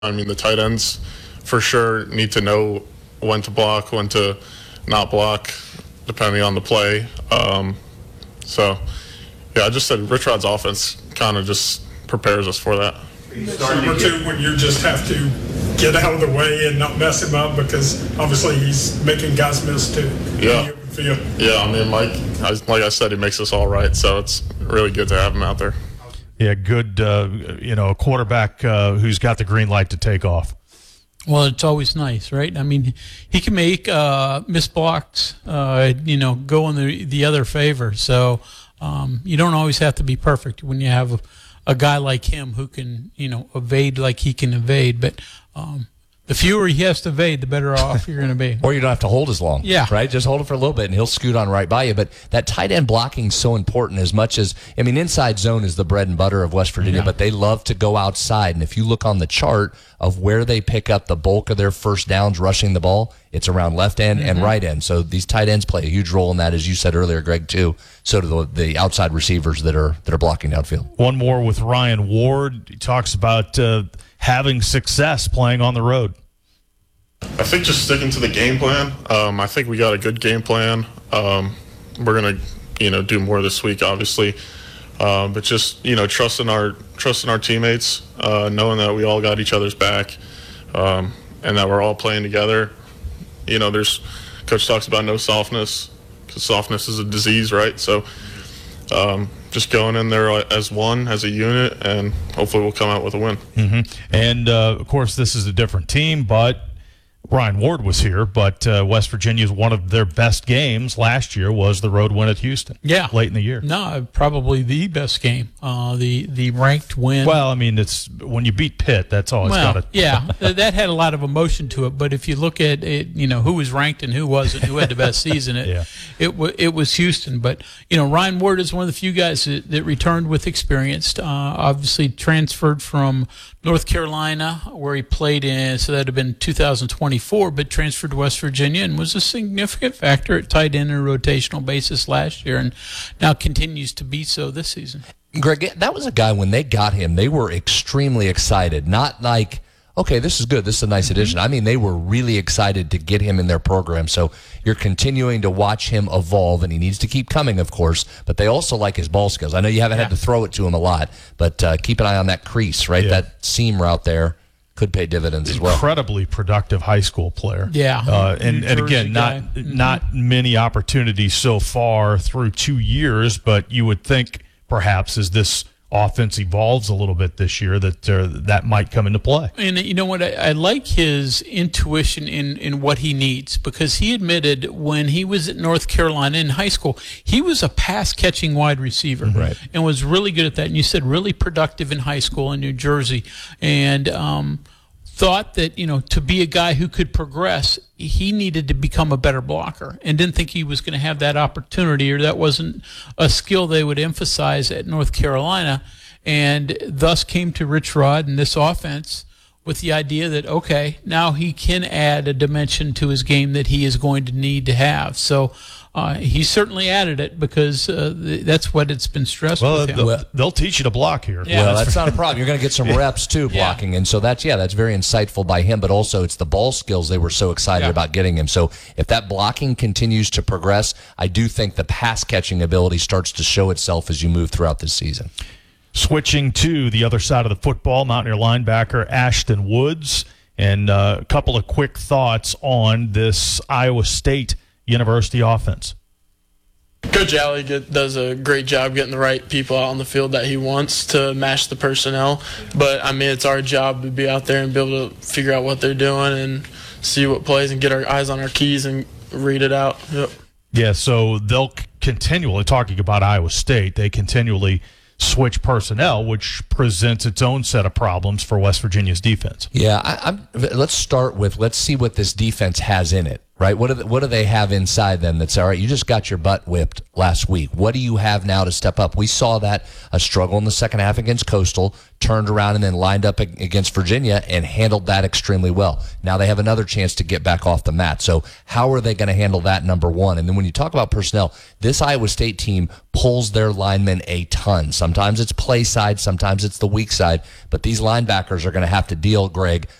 I mean, the tight ends for sure need to know when to block, when to not block, depending on the play. I just said Rich Rod's offense kind of just prepares us for that. Number two, when you just have to get out of the way and not mess him up, because obviously he's making guys miss too. Yeah. I mean, Mike, like I said, he makes us all right, so it's really good to have him out there. Yeah, good, a quarterback who's got the green light to take off. Well, it's always nice, right? I mean, he can make missed blocks, go in the other favor. So you don't always have to be perfect when you have a guy like him who can, evade like he can evade. But the fewer he has to evade, the better off you're going to be. Or you don't have to hold as long. Yeah. Right? Just hold it for a little bit, and he'll scoot on right by you. But that tight end blocking is so important as much as, inside zone is the bread and butter of West Virginia, but they love to go outside. And if you look on the chart of where they pick up the bulk of their first downs rushing the ball, it's around left end and right end. So these tight ends play a huge role in that, as you said earlier, Greg, too. So do the outside receivers that are blocking downfield. One more with Ryan Ward. He talks about having success playing on the road. I think just sticking to the game plan. I think we got a good game plan. We're gonna, do more this week, obviously, but just trusting our teammates, knowing that we all got each other's back, and that we're all playing together. Coach talks about no softness, because softness is a disease, right? So just going in there as one, as a unit, and hopefully we'll come out with a win. And of course, this is a different team, but Ryan Ward was here, but West Virginia's one of their best games last year was the road win at Houston. Yeah, late in the year. No, probably the best game. The ranked win. Well, it's when you beat Pitt, that's all it's got to. Yeah, that had a lot of emotion to it. But if you look at it, who was ranked and who wasn't, who had the best season, it was Houston. But Ryan Ward is one of the few guys that returned with experience. Obviously transferred from North Carolina, where he played in, so that would have been 2024, but transferred to West Virginia and was a significant factor at tight end on a rotational basis last year, and now continues to be so this season. Greg, that was a guy, when they got him, they were extremely excited. Not like, okay, this is good, this is a nice addition. They were really excited to get him in their program. So you're continuing to watch him evolve, and he needs to keep coming, of course, but they also like his ball skills. I know you haven't had to throw it to him a lot, but keep an eye on that crease, right? Yeah. That seam route there could pay dividends as well. Incredibly productive high school player. Yeah. And again, not many opportunities so far through 2 years, but you would think perhaps as this offense evolves a little bit this year that might come into play. And you know what? I like his intuition in what he needs, because he admitted when he was at North Carolina in high school, he was a pass-catching wide receiver, right, and was really good at that. And you said really productive in high school in New Jersey, and thought that, to be a guy who could progress, he needed to become a better blocker, and didn't think he was going to have that opportunity, or that wasn't a skill they would emphasize at North Carolina, and thus came to Rich Rod and this offense with the idea that, okay, now he can add a dimension to his game that he is going to need to have. So he certainly added it, because that's what it's been stressed with him. They'll teach you to block here. Yeah. Well, that's not a problem. You're going to get some reps, too, blocking. And so that's very insightful by him, but also it's the ball skills they were so excited about getting him. So if that blocking continues to progress, I do think the pass-catching ability starts to show itself as you move throughout this season. Switching to the other side of the football, Mountaineer linebacker Ashton Woods, and a couple of quick thoughts on this Iowa State University offense. Coach Alley does a great job getting the right people out on the field that he wants to match the personnel. But, it's our job to be out there and be able to figure out what they're doing and see what plays and get our eyes on our keys and read it out. Yep. Yeah, so they'll continually, talking about Iowa State, they continually switch personnel, which presents its own set of problems for West Virginia's defense. Yeah, let's start with, let's see what this defense has in it, right? What do they have inside them that's all right? You just got your butt whipped last week. What do you have now to step up? We saw that a struggle in the second half against Coastal, turned around and then lined up against Virginia and handled that extremely well. Now they have another chance to get back off the mat. So how are they going to handle that, number one? And then when you talk about personnel, this Iowa State team pulls their linemen a ton. Sometimes it's play side, sometimes it's the weak side, but these linebackers are going to have to deal, Greg,